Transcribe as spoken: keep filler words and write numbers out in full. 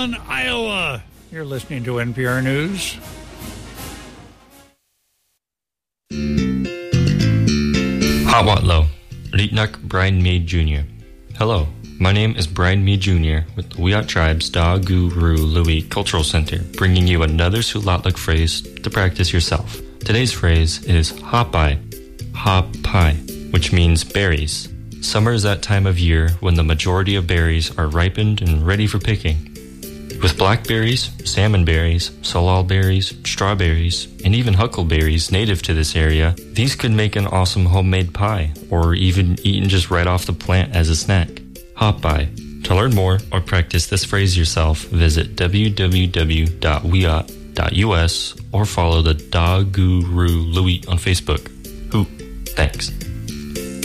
Dillon, Iowa. You're listening to N P R News. Hawatlo, Ritnak Brian Mead Junior Hello, my name is Brian Mead Junior with the Wiyot Tribe's Da Guru Louie Cultural Center, bringing you another Sulatlik phrase to practice yourself. Today's phrase is hapai, hapai, which means berries. Summer is that time of year when the majority of berries are ripened and ready for picking. With blackberries, salmon berries, salal berries, strawberries, and even huckleberries native to this area, these could make an awesome homemade pie, or even eaten just right off the plant as a snack. Hapai. To learn more or practice this phrase yourself, visit w w w dot wiyot dot u s or follow the Da Guru Louie on Facebook. Who? Thanks.